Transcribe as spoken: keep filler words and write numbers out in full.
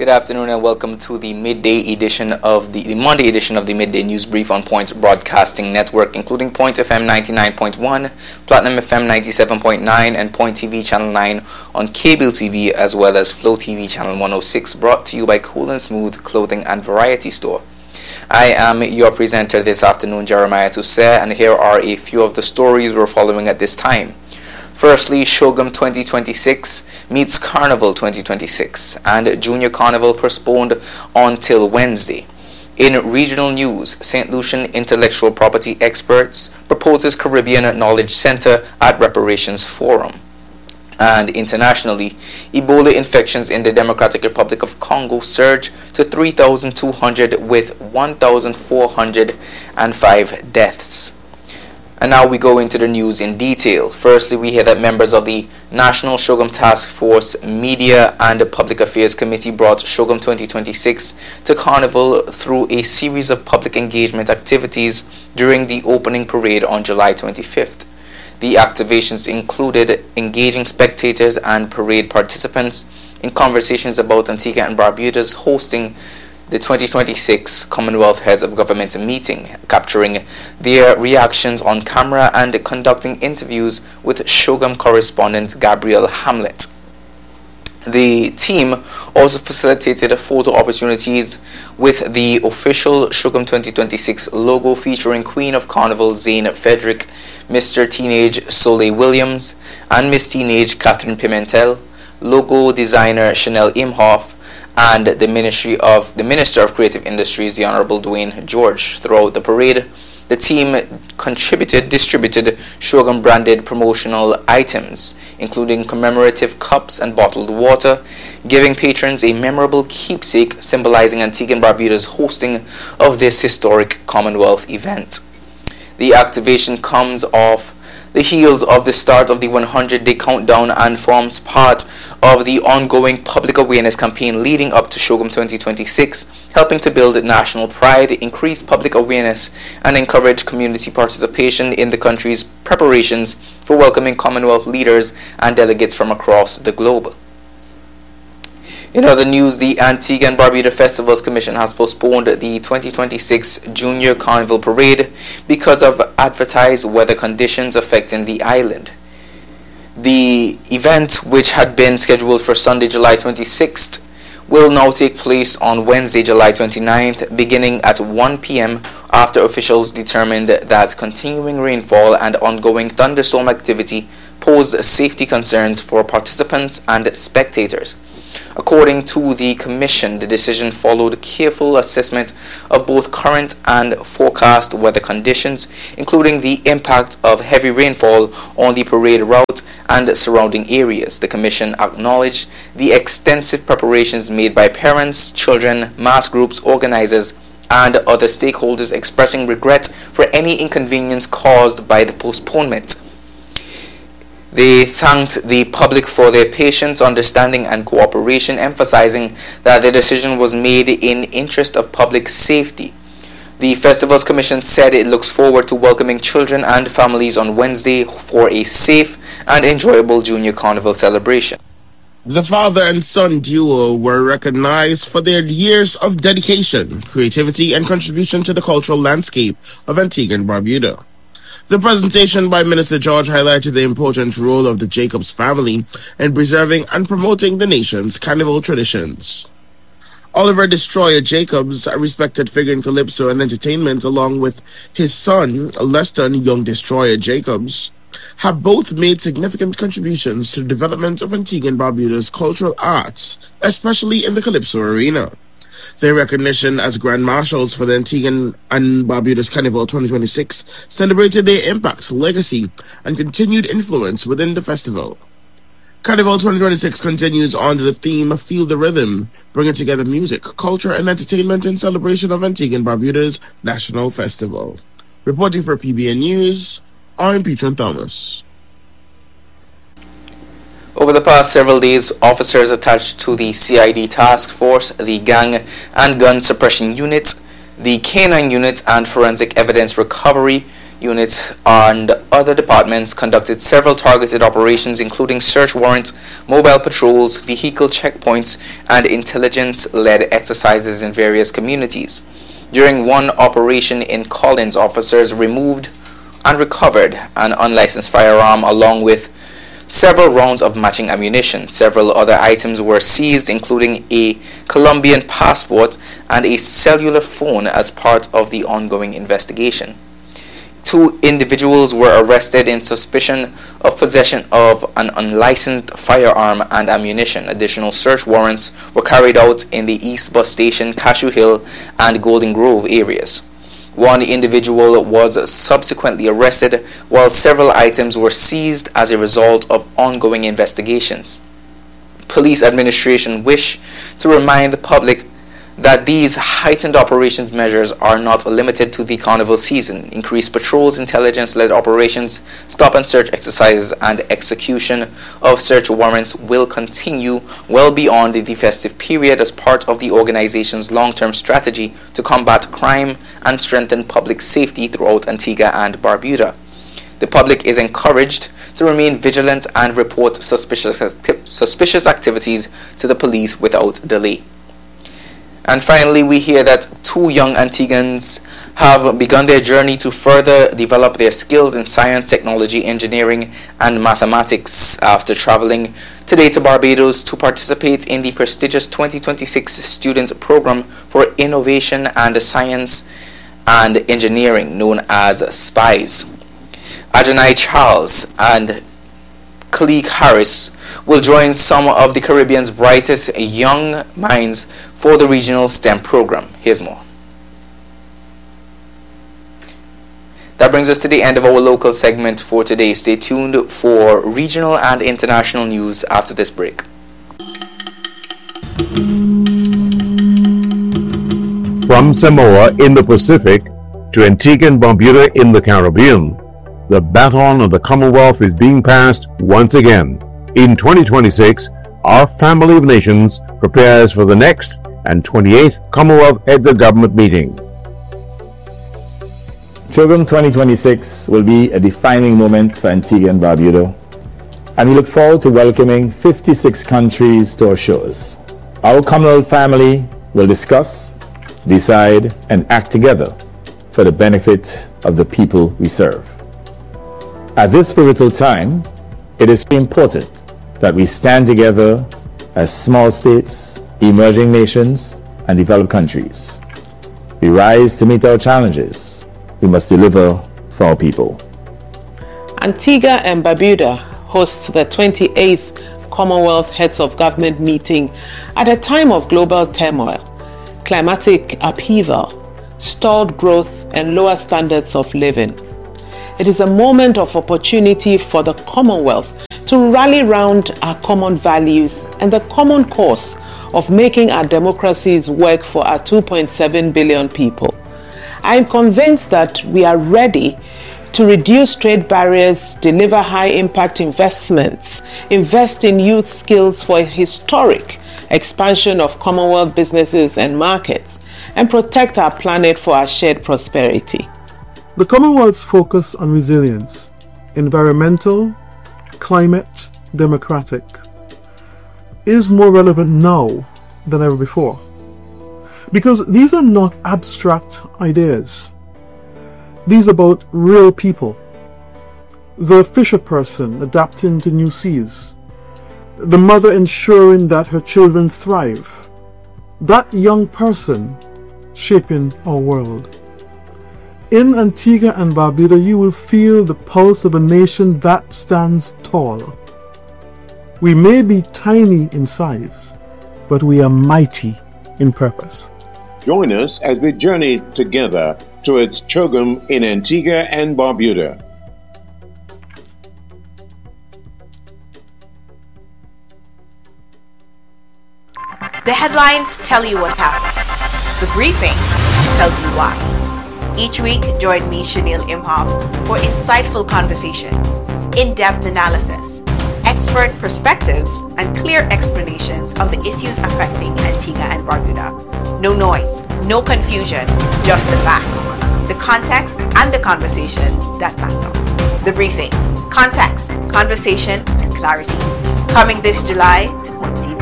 Good afternoon and welcome to the midday edition of the, the Monday edition of the Midday News Brief on Point Broadcasting Network, including Point F M ninety-nine point one, Platinum F M ninety-seven point nine, and Point T V Channel nine on cable T V, as well as Flow T V Channel one oh six, brought to you by Cool and Smooth Clothing and Variety Store. I am your presenter this afternoon, Jeremiah Toussaint, and here are a few of the stories we're following at this time. Firstly, Shogum twenty twenty-six meets Carnival twenty twenty-six, and Junior Carnival postponed until Wednesday. In regional news, Saint Lucian intellectual property experts proposes Caribbean Knowledge Center at Reparations Forum. And internationally, Ebola infections in the Democratic Republic of Congo surge to three thousand two hundred with one thousand four hundred five deaths. And now we go into the news in detail. Firstly, we hear that members of the National Shogum Task Force Media and Public Affairs Committee brought Shogum twenty twenty-six to Carnival through a series of public engagement activities during the opening parade on July twenty-fifth. The activations included engaging spectators and parade participants in conversations about Antigua and Barbuda's hosting the twenty twenty-six Commonwealth Heads of Government meeting, capturing their reactions on camera and conducting interviews with Shogum correspondent Gabriel Hamlet. The team also facilitated photo opportunities with the official Shogum twenty twenty-six logo featuring Queen of Carnival Zane Frederick, Mister Teenage Soleil Williams, and Miss Teenage Catherine Pimentel, logo designer Chanel Imhoff, and the Ministry of the Minister of Creative Industries, the Honorable Dwayne George. Throughout the parade, the team contributed, distributed Shogum branded promotional items, including commemorative cups and bottled water, giving patrons a memorable keepsake symbolizing Antigua and Barbuda's hosting of this historic Commonwealth event. The activation comes off the heels of the start of the one hundred day countdown and forms part of the ongoing public awareness campaign leading up to Shogum twenty twenty-six, helping to build national pride, increase public awareness, and encourage community participation in the country's preparations for welcoming Commonwealth leaders and delegates from across the globe. In other news, the Antigua and Barbuda Festivals Commission has postponed the twenty twenty-six Junior Carnival Parade because of advertised weather conditions affecting the island. The event, which had been scheduled for Sunday, July twenty-sixth, will now take place on Wednesday, July twenty-ninth, beginning at one p.m. after officials determined that continuing rainfall and ongoing thunderstorm activity posed safety concerns for participants and spectators. According to the Commission, the decision followed careful assessment of both current and forecast weather conditions, including the impact of heavy rainfall on the parade route and surrounding areas. The Commission acknowledged the extensive preparations made by parents, children, mass groups, organizers, and other stakeholders, expressing regret for any inconvenience caused by the postponement. They thanked the public for their patience, understanding, and cooperation, emphasizing that the decision was made in interest of public safety. The Festivals Commission said it looks forward to welcoming children and families on Wednesday for a safe and enjoyable Junior Carnival celebration. The father and son duo were recognized for their years of dedication, creativity, and contribution to the cultural landscape of Antigua and Barbuda. The presentation by Minister George highlighted the important role of the Jacobs family in preserving and promoting the nation's carnival traditions. Oliver Destroyer Jacobs, a respected figure in calypso and entertainment, along with his son, Leston Young Destroyer Jacobs, have both made significant contributions to the development of Antigua and Barbuda's cultural arts, especially in the calypso arena. Their recognition as Grand Marshals for the Antigua and Barbuda's Carnival twenty twenty-six celebrated their impact, legacy, and continued influence within the festival. Carnival twenty twenty-six continues under the theme Feel the Rhythm, bringing together music, culture, and entertainment in celebration of Antigua and Barbuda's National Festival. Reporting for P B N News, I'm Peter Thomas. Over the past several days, officers attached to the C I D Task Force, the Gang and Gun Suppression Unit, the K nine Unit, and Forensic Evidence Recovery units and other departments conducted several targeted operations, including search warrants, mobile patrols, vehicle checkpoints, and intelligence-led exercises in various communities. During one operation in Collins, officers removed and recovered an unlicensed firearm along with several rounds of matching ammunition. Several other items were seized, including a Colombian passport and a cellular phone, as part of the ongoing investigation. Two individuals were arrested in suspicion of possession of an unlicensed firearm and ammunition. Additional search warrants were carried out in the East Bus Station, Cashew Hill, and Golden Grove areas. One individual was subsequently arrested, while several items were seized as a result of ongoing investigations. Police administration wish to remind the public that these heightened operations measures are not limited to the carnival season. Increased patrols, intelligence-led operations, stop and search exercises, and execution of search warrants will continue well beyond the festive period as part of the organization's long-term strategy to combat crime and strengthen public safety throughout Antigua and Barbuda. The public is encouraged to remain vigilant and report suspicious, suspicious activities to the police without delay. And finally, we hear that two young Antiguans have begun their journey to further develop their skills in science, technology, engineering, and mathematics after traveling today to Barbados to participate in the prestigious twenty twenty-six student program for innovation and science and engineering known as SPICE. Adonai Charles and Kalik Harris will join some of the Caribbean's brightest young minds for the regional STEM program. Here's more. That brings us to the end of our local segment for today. Stay tuned for regional and international news after this break. From Samoa in the Pacific to Antigua and Barbuda in the Caribbean, the baton of the Commonwealth is being passed once again. In twenty twenty-six, our family of nations prepares for the next and twenty-eighth Commonwealth Heads of Government meeting. CHOGM twenty twenty-six will be a defining moment for Antigua and Barbuda, and we look forward to welcoming fifty-six countries to our shores. Our Commonwealth family will discuss, decide, and act together for the benefit of the people we serve. At this pivotal time, it is important that we stand together as small states, emerging nations, and developed countries. We rise to meet our challenges. We must deliver for our people. Antigua and Barbuda hosts the twenty-eighth Commonwealth Heads of Government meeting at a time of global turmoil, climatic upheaval, stalled growth, and lower standards of living. It is a moment of opportunity for the Commonwealth to rally round our common values and the common cause of making our democracies work for our two point seven billion people. I am convinced that we are ready to reduce trade barriers, deliver high-impact investments, invest in youth skills for a historic expansion of Commonwealth businesses and markets, and protect our planet for our shared prosperity. The Commonwealth's focus on resilience, environmental, climate, democratic, is more relevant now than ever before. Because these are not abstract ideas. These are about real people. The fisher person adapting to new seas. The mother ensuring that her children thrive. That young person shaping our world. In Antigua and Barbuda, you will feel the pulse of a nation that stands tall. We may be tiny in size, but we are mighty in purpose. Join us as we journey together towards CHOGM in Antigua and Barbuda. The headlines tell you what happened. The briefing tells you why. Each week, join me, Chanel Imhoff, for insightful conversations, in-depth analysis, expert perspectives, and clear explanations of the issues affecting Antigua and Barbuda. No noise, no confusion, just the facts. The context and the conversation that matter. The Briefing: Context, Conversation, and Clarity. Coming this July to Point T V.